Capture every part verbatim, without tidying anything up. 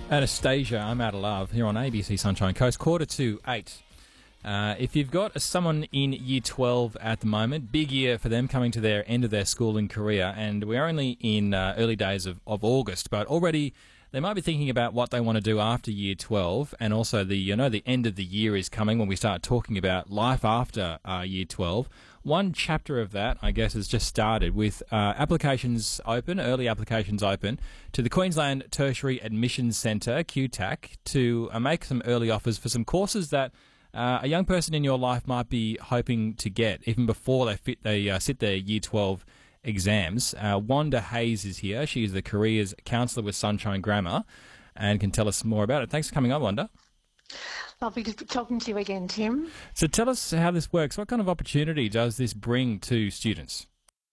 Anastasia, I'm out of love here on A B C Sunshine Coast, quarter to eight. Uh, if you've got someone in year twelve at the moment, big year for them coming to their end of their schooling career, and we're only in uh, early days of, of August, but already they might be thinking about what they want to do after year twelve, and also the you know the end of the year is coming when we start talking about life after uh, year twelve. One chapter of that, I guess, has just started with uh, applications open, early applications open, to the Queensland Tertiary Admissions Centre, Q T A C, to uh, make some early offers for some courses that uh, a young person in your life might be hoping to get, even before they fit they uh, sit their year twelve exams. Uh, Wanda Hayes is here. She is the careers counsellor with Sunshine Grammar and can tell us more about it. Thanks for coming on, Wanda. Lovely to be talking to you again, Tim. So tell us how this works. What kind of opportunity does this bring to students?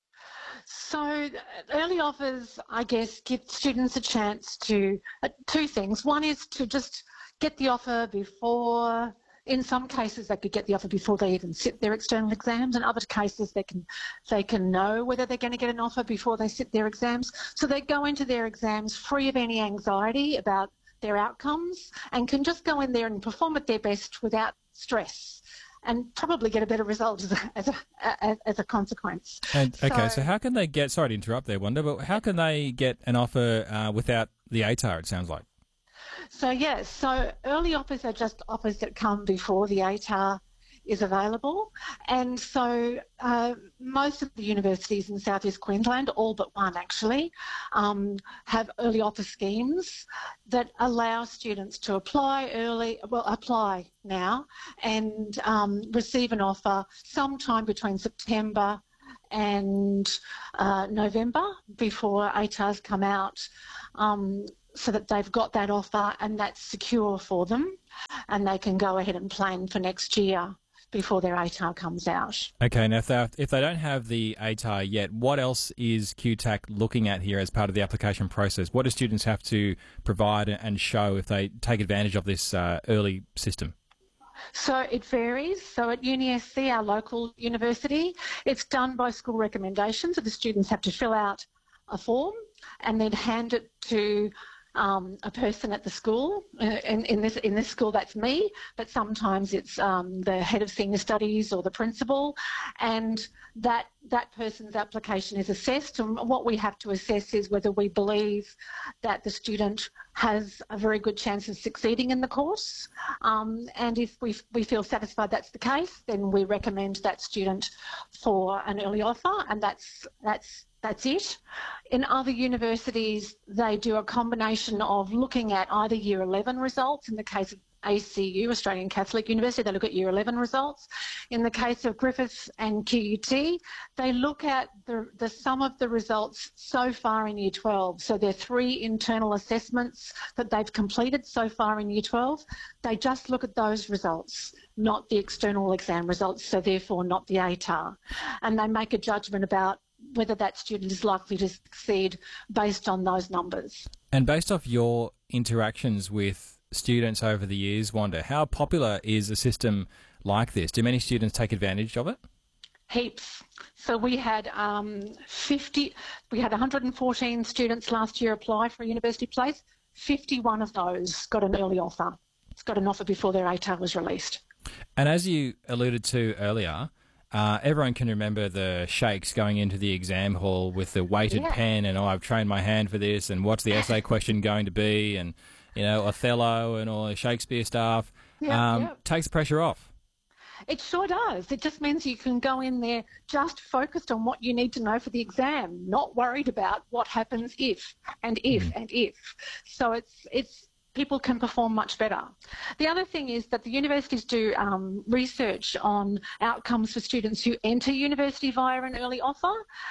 So early offers, I guess, give students a chance to uh, two things. One is to just get the offer before. In some cases, they could get the offer before they even sit their external exams. In other cases, they can they can know whether they're going to get an offer before they sit their exams. So they go into their exams free of any anxiety about their outcomes and can just go in there and perform at their best without stress and probably get a better result as a, as a, as a consequence. And, okay, so, so how can they get, sorry to interrupt there, Wanda, but how can they get an offer uh, without the A T A R, it sounds like? So, yes, so early offers are just offers that come before the A T A R is available. And so uh, most of the universities in South East Queensland, all but one actually, um, have early offer schemes that allow students to apply early, well, apply now and um, receive an offer sometime between September and uh, November before A T A Rs come out. Um, so that they've got that offer and that's secure for them and they can go ahead and plan for next year before their A T A R comes out. Okay, now if they, if they don't have the A T A R yet, what else is Q T A C looking at here as part of the application process? What do students have to provide and show if they take advantage of this uh, early system? So it varies. So at U N I S C, our local university, it's done by school recommendation. So the students have to fill out a form and then hand it to Um, a person at the school. Uh, in, in this in this school, that's me, but sometimes it's um, the head of senior studies or the principal, and that that person's application is assessed. And what we have to assess is whether we believe that the student has a very good chance of succeeding in the course. Um, and if we we feel satisfied that's the case, then we recommend that student for an early offer, and that's that's. That's it. In other universities, they do a combination of looking at either year eleven results. In the case of A C U, Australian Catholic University, they look at year eleven results. In the case of Griffith and Q U T, they look at the, the sum of the results so far in year twelve. So there are three internal assessments that they've completed so far in year twelve. They just look at those results, not the external exam results, so therefore not the A T A R. And they make a judgment about whether that student is likely to succeed based on those numbers. And based off your interactions with students over the years, Wanda, how popular is a system like this? Do many students take advantage of it? Heaps. So we had um, fifty, we had one hundred fourteen students last year apply for a university place. fifty-one of those got an early offer. It's got an offer before their A T A R was released. And as you alluded to earlier, Uh, everyone can remember the shakes going into the exam hall with the weighted yeah. pen and, oh, I've trained my hand for this, and what's the essay question going to be, and, you know, Othello and all the Shakespeare stuff. Yeah, um, yeah. Takes pressure off. It sure does. It just means you can go in there just focused on what you need to know for the exam, not worried about what happens if and if mm. and if. So it's it's people can perform much better. The other thing is that the universities do um, research on outcomes for students who enter university via an early offer,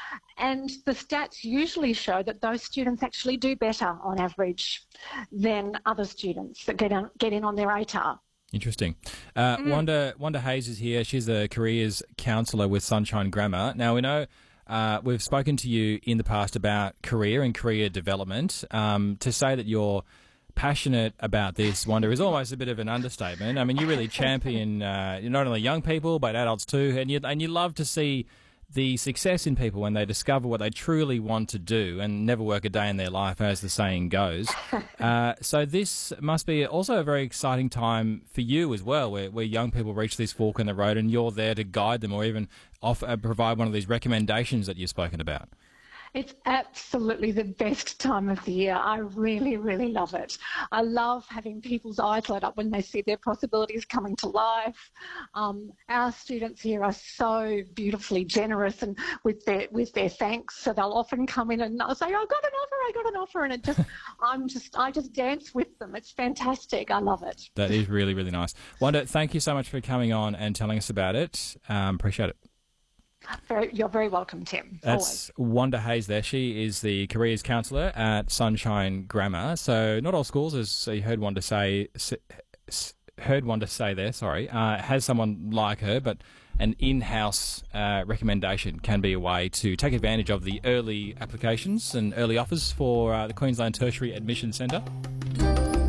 and the stats usually show that those students actually do better on average than other students that get, on, get in on their A T A R. Interesting. Uh, mm. Wanda, Wanda Hayes is here. She's a careers counsellor with Sunshine Grammar. Now, we know uh, we've spoken to you in the past about career and career development. Um, to say that you're passionate about this, Wanda, is almost a bit of an understatement. I mean, you really champion uh, not only young people but adults too, and you and you love to see the success in people when they discover what they truly want to do and never work a day in their life, as the saying goes. uh, so this must be also a very exciting time for you as well, where, where young people reach this fork in the road and you're there to guide them or even offer, uh, provide one of these recommendations that you've spoken about. It's absolutely the best time of the year. I really, really love it. I love having people's eyes light up when they see their possibilities coming to life. Um, our students here are so beautifully generous and with their with their thanks. So they'll often come in and I'll say, "I got an offer, I got an offer," and it just, I'm just, I just dance with them. It's fantastic. I love it. That is really, really nice. Wanda, thank you so much for coming on and telling us about it. Um, appreciate it. Very, you're very welcome, Tim. That's Always. Wanda Hayes there. She is the careers counsellor at Sunshine Grammar. So not all schools, as you heard Wanda say, heard Wanda say there, sorry, uh, has someone like her, but an in-house uh, recommendation can be a way to take advantage of the early applications and early offers for uh, the Queensland Tertiary Admission Centre.